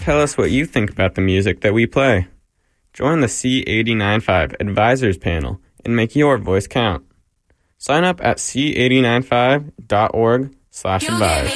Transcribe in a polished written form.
tell us what you think about the music that we play. Join the C895 Advisors Panel and make your voice count. Sign up at c895.org/advise.